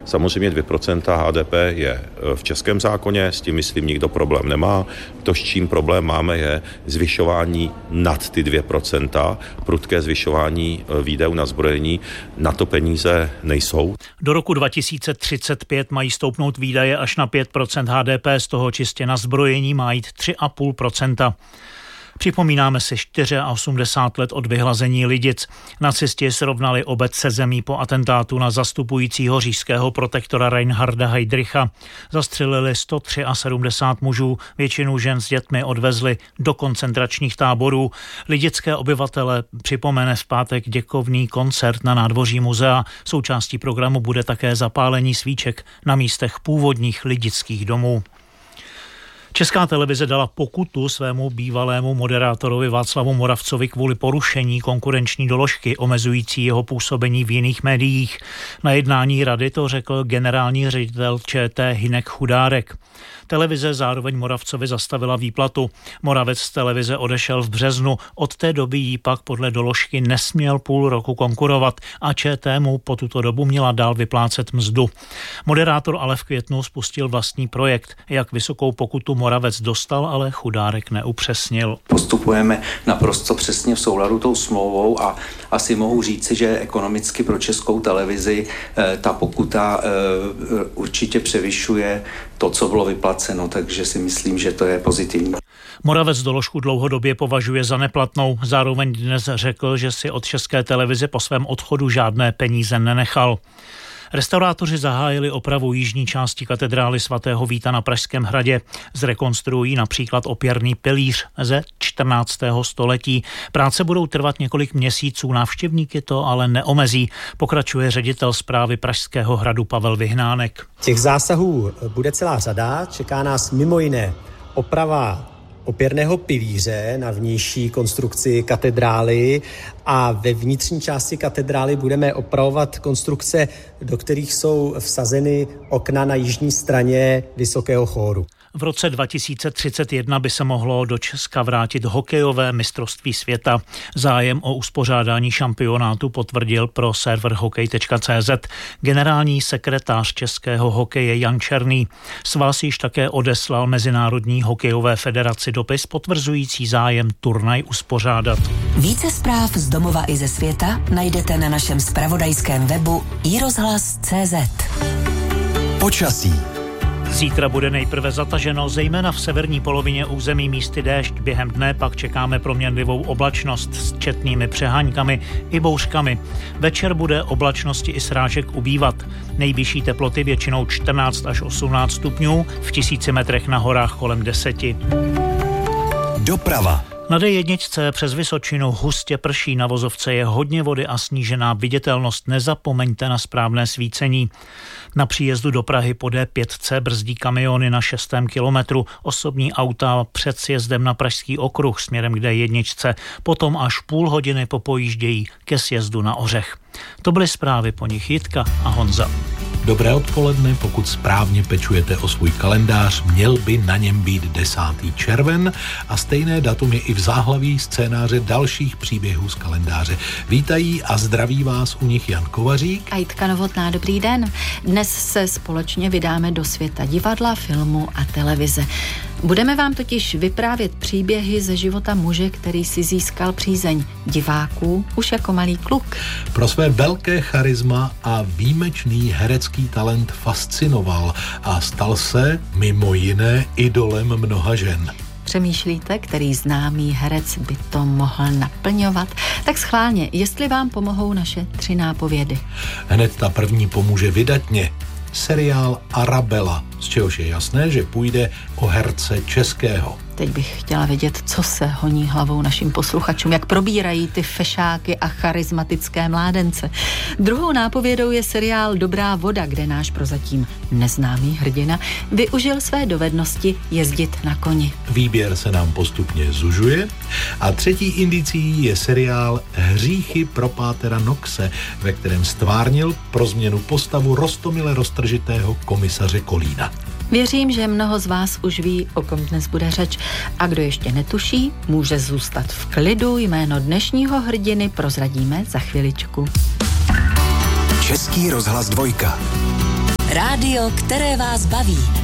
Samozřejmě 2% HDP je v českém zákoně, s tím myslím nikdo problém nemá. To, s čím problém máme, je zvyšování nad ty 2%, prudké zvyšování výdajů na zbrojení, na to peníze nejsou. Do roku 2035 mají stoupnout výdaje až na 5% HDP, z toho čistě na zbrojení má jít 3,5%. Připomínáme si 84 let od vyhlazení Lidic. Nacisti srovnali obec se zemí po atentátu na zastupujícího říšského protektora Reinharda Heydricha. Zastřelili 173 mužů, většinu žen s dětmi odvezli do koncentračních táborů. Lidické obyvatele připomene v pátek děkovný koncert na nádvoří muzea. Součástí programu bude také zapálení svíček na místech původních lidických domů. Česká televize dala pokutu svému bývalému moderátorovi Václavu Moravcovi kvůli porušení konkurenční doložky omezující jeho působení v jiných médiích. Na jednání rady to řekl generální ředitel ČT Hynek Chudárek. Televize zároveň Moravcovi zastavila výplatu. Moravec z televize odešel v březnu, od té doby jí pak podle doložky nesměl půl roku konkurovat a ČT mu po tuto dobu měla dál vyplácet mzdu. Moderátor ale v květnu spustil vlastní projekt. Jak vysokou pokutu Moravec dostal, ale Chudárek neupřesnil. Postupujeme naprosto přesně v souladu tou smlouvou a asi mohu říci, že ekonomicky pro Českou televizi ta pokuta určitě převyšuje to, co bylo vyplaceno, takže si myslím, že to je pozitivní. Moravec doložku dlouhodobě považuje za neplatnou. Zároveň dnes řekl, že si od České televize po svém odchodu žádné peníze nenechal. Restaurátoři zahájili opravu jižní části katedrály svatého Víta na Pražském hradě. Zrekonstruují například opěrný pilíř ze 14. století. Práce budou trvat několik měsíců, návštěvníky to ale neomezí, pokračuje ředitel správy Pražského hradu Pavel Vyhnánek. Těch zásahů bude celá řada, čeká nás mimo jiné oprava opěrného pilíře na vnější konstrukci katedrály a ve vnitřní části katedrály budeme opravovat konstrukce, do kterých jsou vsazeny okna na jižní straně vysokého chóru. V roce 2031 by se mohlo do Česka vrátit hokejové mistrovství světa. Zájem o uspořádání šampionátu potvrdil pro server hokej.cz generální sekretář českého hokeje Jan Černý. Svaz již také odeslal Mezinárodní hokejové federaci dopis potvrzující zájem turnaj uspořádat. Více zpráv z domova i ze světa najdete na našem zpravodajském webu iRozhlas.cz. Počasí. Zítra bude nejprve zataženo, zejména v severní polovině území místy déšť. Během dne pak čekáme proměnlivou oblačnost s četnými přeháňkami i bouřkami. Večer bude oblačnosti i srážek ubývat. Nejvyšší teploty většinou 14 až 18 stupňů, v 1000 metrech na horách kolem 10. Doprava. Na D1 přes Vysočinu hustě prší, na vozovce je hodně vody a snížená viditelnost. Nezapomeňte na správné svícení. Na příjezdu do Prahy po D5 brzdí kamiony na 6. kilometru, osobní auta před sjezdem na Pražský okruh směrem k D1, potom až půl hodiny popojíždějí ke sjezdu na Ořech. To byly zprávy, po nich Jitka a Honza. Dobré odpoledne, pokud správně pečujete o svůj kalendář, měl by na něm být 10. červen a stejné datum je i v záhlaví scénáře dalších příběhů z kalendáře. Vítají a zdraví vás u nich Jan Kovařík a Jitka Novotná, dobrý den. Dnes se společně vydáme do světa divadla, filmu a televize. Budeme vám totiž vyprávět příběhy ze života muže, který si získal přízeň diváků už jako malý kluk. Pro své velké charisma a výjimečný herecký talent fascinoval a stal se mimo jiné idolem mnoha žen. Přemýšlíte, který známý herec by to mohl naplňovat? Tak schválně, jestli vám pomohou naše 3 nápovědy. Hned ta první pomůže vydatně. Seriál Arabela, z čehož je jasné, že půjde o herce českého. Teď bych chtěla vědět, co se honí hlavou našim posluchačům, jak probírají ty fešáky a charismatické mládence. Druhou nápovědou je seriál Dobrá voda, kde náš prozatím neznámý hrdina využil své dovednosti jezdit na koni. Výběr se nám postupně zužuje. A třetí indicií je seriál Hříchy pro pátera Knoxe, ve kterém stvárnil pro změnu postavu roztomile roztržitého komisaře Kolína. Věřím, že mnoho z vás už ví, o kom dnes bude řeč. A kdo ještě netuší, může zůstat v klidu. Jméno dnešního hrdiny prozradíme za chviličku. Český rozhlas 2. Rádio, které vás baví.